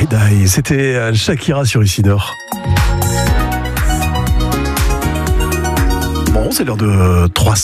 Die. C'était Shakira sur ici Nord. Bon, c'est l'heure de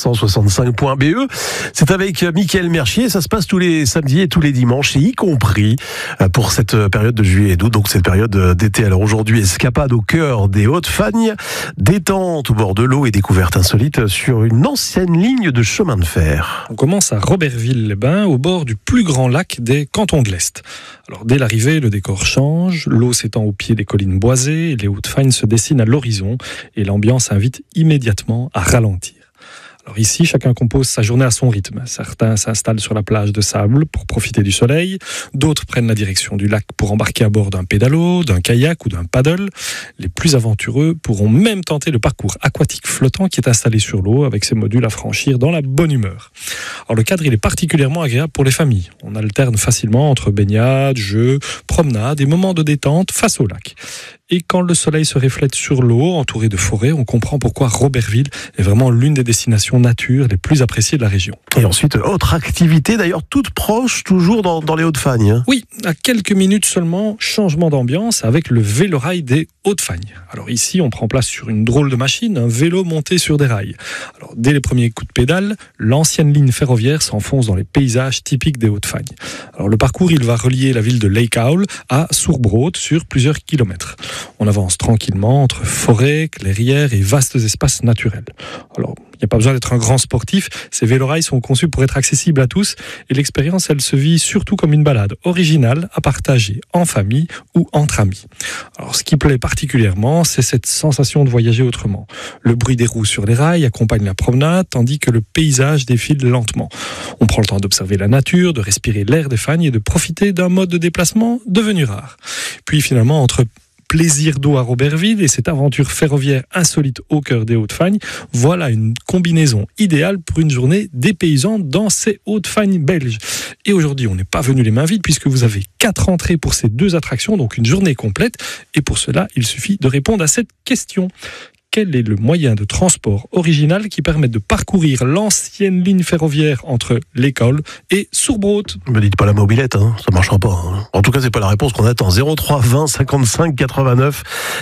365.be. C'est avec Mickaël Mercier. Ça se passe tous les samedis et tous les dimanches, et y compris pour cette période de juillet et d'août, donc cette période d'été. Alors aujourd'hui, escapade au cœur des Hauts-de-Fagne, détente au bord de l'eau et découverte insolite sur une ancienne ligne de chemin de fer. On commence à Robertville-les-Bains, au bord du plus grand lac des cantons de l'Est. Alors dès l'arrivée, le décor change, l'eau s'étend au pied des collines boisées, les Hauts-de-Fagne se dessinent à l'horizon et l'ambiance invite immédiatement à ralentir. Alors ici, chacun compose sa journée à son rythme. Certains s'installent sur la plage de sable pour profiter du soleil. D'autres prennent la direction du lac pour embarquer à bord d'un pédalo, d'un kayak ou d'un paddle. Les plus aventureux pourront même tenter le parcours aquatique flottant qui est installé sur l'eau avec ses modules à franchir dans la bonne humeur. Alors le cadre, il est particulièrement agréable pour les familles. On alterne facilement entre baignade, jeux, promenade et moments de détente face au lac. Et quand le soleil se reflète sur l'eau, entouré de forêts, on comprend pourquoi Robertville est vraiment l'une des destinations nature les plus appréciées de la région. Et ensuite, autre activité, d'ailleurs toute proche, toujours dans les Hauts-de-Fagne. Oui, à quelques minutes seulement, changement d'ambiance avec le vélorail des Hauts-de-Fagne. Alors ici, on prend place sur une drôle de machine, un vélo monté sur des rails. Alors dès les premiers coups de pédale, l'ancienne ligne ferroviaire s'enfonce dans les paysages typiques des Hauts-de-Fagne. Alors le parcours, il va relier la ville de Lake Howell à Sourbrode sur plusieurs kilomètres. On avance tranquillement entre forêts, clairières et vastes espaces naturels. Alors, il n'y a pas besoin d'être un grand sportif, ces vélorails sont conçus pour être accessibles à tous et l'expérience, elle se vit surtout comme une balade originale à partager en famille ou entre amis. Alors, ce qui plaît particulièrement, c'est cette sensation de voyager autrement. Le bruit des roues sur les rails accompagne la promenade, tandis que le paysage défile lentement. On prend le temps d'observer la nature, de respirer l'air des Fagnes et de profiter d'un mode de déplacement devenu rare. Puis finalement, entre plaisir d'eau à Robertville et cette aventure ferroviaire insolite au cœur des Hauts-de-Fagne, voilà une combinaison idéale pour une journée dépaysante dans ces Hauts-de-Fagne belges. Et aujourd'hui, on n'est pas venu les mains vides puisque vous avez 4 entrées pour ces 2 attractions, donc une journée complète. Et pour cela, il suffit de répondre à cette question. Quel est le moyen de transport original qui permet de parcourir l'ancienne ligne ferroviaire entre l'école et Sourbrode? Ne me dites pas la mobilette, ça ne marchera pas. En tout cas, c'est pas la réponse qu'on attend. 03 20 55 89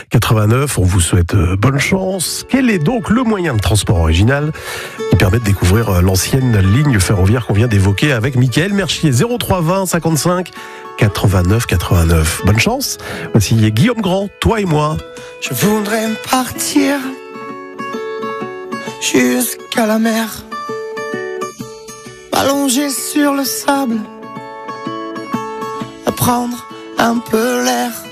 89. On vous souhaite bonne chance. Quel est donc le moyen de transport original qui permet de découvrir l'ancienne ligne ferroviaire qu'on vient d'évoquer avec Mickaël Mercier? 03 20 55 89 89. Bonne chance. Voici Guillaume Grand, toi et moi. Je voudrais partir jusqu'à la mer, m'allonger sur le sable, prendre un peu l'air.